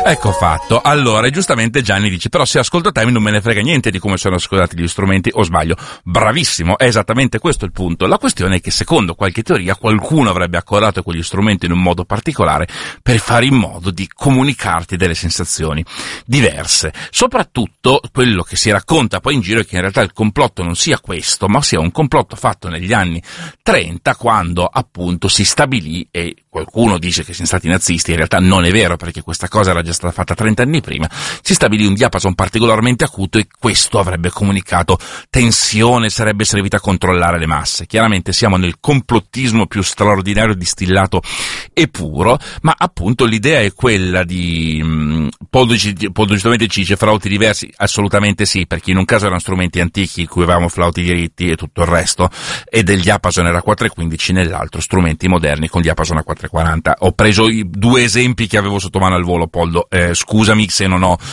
Ecco fatto. Allora, giustamente Gianni dice, però se ascolto te non me ne frega niente di come sono ascoltati gli strumenti, o sbaglio? Bravissimo, è esattamente questo il punto. La questione è che secondo qualche teoria qualcuno avrebbe accordato quegli strumenti in un modo particolare per fare in modo di comunicarti delle sensazioni diverse. Soprattutto quello che si racconta poi in giro è che in realtà il complotto non sia questo, ma sia un complotto fatto negli anni 30, quando appunto si stabilì, e qualcuno dice che siano stati i nazisti, in realtà non è vero perché questa cosa era già stata fatta 30 anni prima, si stabilì un diapason particolarmente acuto e questo avrebbe comunicato tensione, sarebbe servito a controllare le masse. Chiaramente siamo nel complottismo più straordinario, distillato e puro, ma appunto l'idea è quella di Poldo giustamente ci dice flauti diversi, assolutamente sì, perché in un caso erano strumenti antichi in cui avevamo flauti diritti e tutto il resto, e del diapason era 4,15, nell'altro strumenti moderni con diapason a 4,40. Ho preso i due esempi che avevo sotto mano al volo, Poldo, scusami se non ho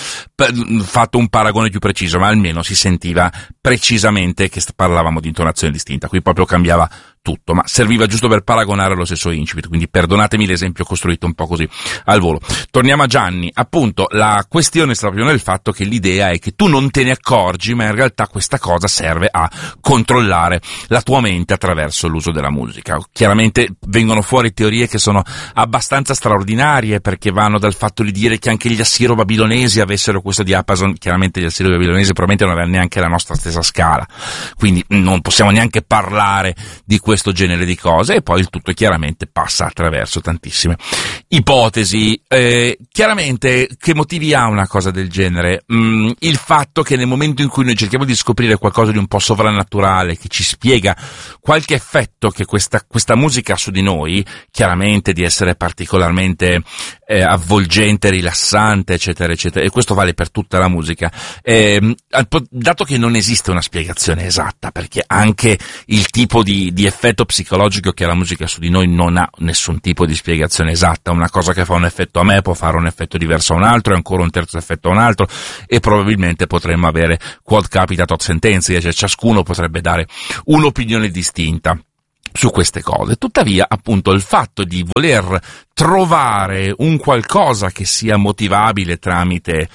fatto un paragone più preciso, ma almeno si sentiva precisamente che parlavamo di intonazione distinta, qui proprio cambiava tutto, ma serviva giusto per paragonare lo stesso incipit, quindi perdonatemi l'esempio costruito un po' così al volo. Torniamo a Gianni, appunto la questione sta proprio nel fatto che l'idea è che tu non te ne accorgi, ma in realtà questa cosa serve a controllare la tua mente attraverso l'uso della musica. Chiaramente vengono fuori teorie che sono abbastanza straordinarie, perché vanno dal fatto di dire che anche gli assiro-babilonesi avessero questo diapason. Chiaramente gli assiro-babilonesi probabilmente non avevano neanche la nostra stessa scala, quindi non possiamo neanche parlare di questo genere di cose, e poi il tutto chiaramente passa attraverso tantissime ipotesi. Chiaramente che motivi ha una cosa del genere? Il fatto che nel momento in cui noi cerchiamo di scoprire qualcosa di un po' sovrannaturale che ci spiega qualche effetto che questa musica ha su di noi, chiaramente di essere particolarmente avvolgente, rilassante, eccetera eccetera, e questo vale per tutta la musica, dato che non esiste una spiegazione esatta, perché anche il tipo di effetto psicologico che la musica su di noi non ha nessun tipo di spiegazione esatta. Una cosa che fa un effetto a me può fare un effetto diverso a un altro, e ancora un terzo effetto a un altro, e probabilmente potremmo avere quod capita tot sententia, cioè ciascuno potrebbe dare un'opinione distinta su queste cose. Tuttavia, appunto, il fatto di voler trovare un qualcosa che sia motivabile tramite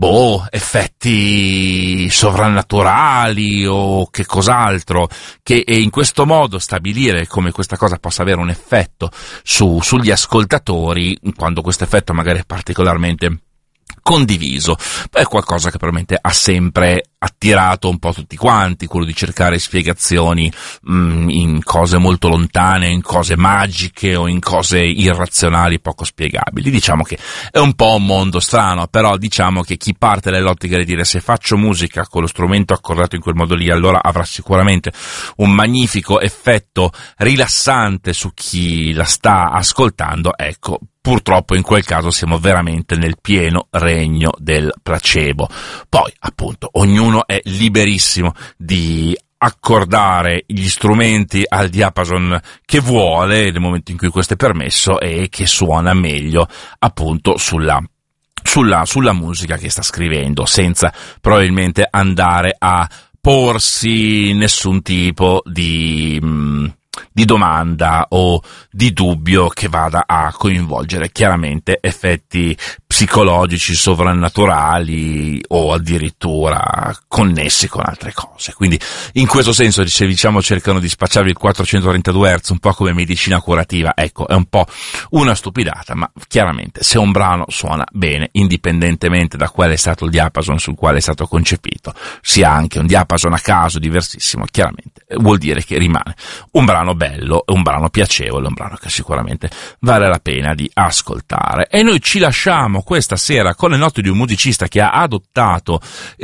effetti sovrannaturali o che cos'altro, e in questo modo stabilire come questa cosa possa avere un effetto sugli ascoltatori, quando questo effetto magari è particolarmente condiviso, è qualcosa che probabilmente ha sempre attirato un po' tutti quanti, quello di cercare spiegazioni in cose molto lontane, in cose magiche o in cose irrazionali poco spiegabili. Diciamo che è un po' un mondo strano, però diciamo che chi parte dall'ottica di dire se faccio musica con lo strumento accordato in quel modo lì, allora avrà sicuramente un magnifico effetto rilassante su chi la sta ascoltando, ecco, purtroppo in quel caso siamo veramente nel pieno regno del placebo. Poi, appunto, ognuno è liberissimo di accordare gli strumenti al diapason che vuole nel momento in cui questo è permesso e che suona meglio, appunto, sulla musica che sta scrivendo, senza probabilmente andare a porsi nessun tipo di domanda o di dubbio che vada a coinvolgere chiaramente effetti psicologici sovrannaturali o addirittura connessi con altre cose. Quindi in questo senso, se diciamo cercano di spacciarvi il 432 Hz un po' come medicina curativa, ecco, è un po' una stupidata, ma chiaramente se un brano suona bene, indipendentemente da quale è stato il diapason sul quale è stato concepito, sia anche un diapason a caso diversissimo, chiaramente vuol dire che rimane un brano bello, un brano piacevole, un brano che sicuramente vale la pena di ascoltare. E noi ci lasciamo questa sera con le note di un musicista che ha adottato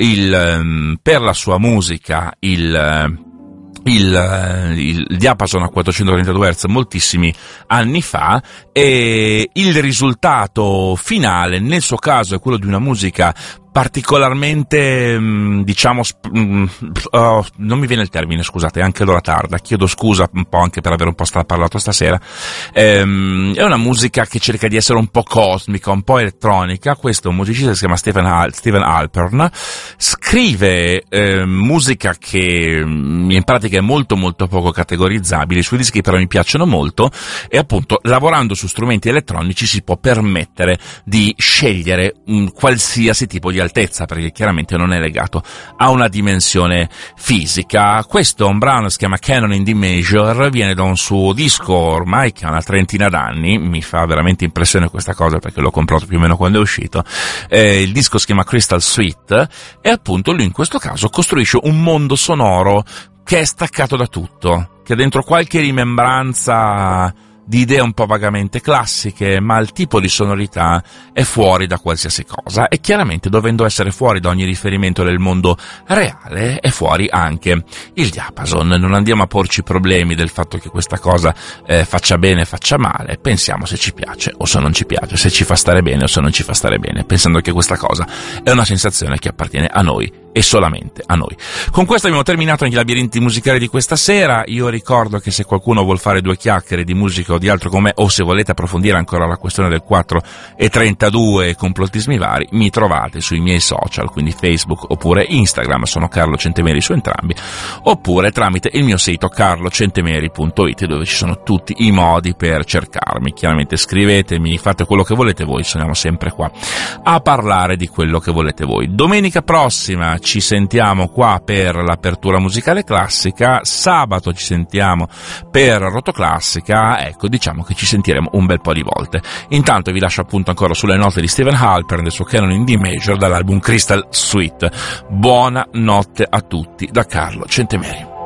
per la sua musica il diapason a 432 Hz moltissimi anni fa, e il risultato finale nel suo caso è quello di una musica particolarmente, diciamo, non mi viene il termine, scusate, è anche l'ora tarda, chiedo scusa un po' anche per aver un po' parlato stasera. È una musica che cerca di essere un po' cosmica, un po' elettronica. Questo è un musicista che si chiama Steven Alpern, scrive musica che in pratica è molto molto poco categorizzabile, i suoi dischi però mi piacciono molto, e appunto lavorando su strumenti elettronici si può permettere di scegliere qualsiasi tipo di altezza, perché chiaramente non è legato a una dimensione fisica. Questo è un brano, si chiama Canon in D Major, viene da un suo disco ormai che ha una trentina d'anni, mi fa veramente impressione questa cosa perché l'ho comprato più o meno quando è uscito. Il disco si chiama Crystal Suite, e appunto lui in questo caso costruisce un mondo sonoro che è staccato da tutto, che ha dentro qualche rimembranza di idee un po' vagamente classiche, ma il tipo di sonorità è fuori da qualsiasi cosa, e chiaramente, dovendo essere fuori da ogni riferimento del mondo reale, è fuori anche il diapason. Non andiamo a porci problemi del fatto che questa cosa faccia bene, faccia male, pensiamo se ci piace o se non ci piace, se ci fa stare bene o se non ci fa stare bene, pensando che questa cosa è una sensazione che appartiene a noi e solamente a noi. Con questo abbiamo terminato anche i labirinti musicali di questa sera. Io ricordo che se qualcuno vuol fare due chiacchiere di musica o di altro con me, o se volete approfondire ancora la questione del 4 e 32 e complottismi vari, mi trovate sui miei social, quindi Facebook oppure Instagram, sono Carlo Centemeri su entrambi, oppure tramite il mio sito carlocentemeri.it, dove ci sono tutti i modi per cercarmi. Chiaramente scrivetemi, fate quello che volete voi, siamo sempre qua a parlare di quello che volete voi. Domenica prossima ci sentiamo qua per l'apertura musicale classica, sabato ci sentiamo per Rotoclassica, ecco, diciamo che ci sentiremo un bel po' di volte. Intanto vi lascio appunto ancora sulle note di Steven Alpern del suo Canon in D Major dall'album Crystal Suite. Buona notte a tutti da Carlo Centemeri.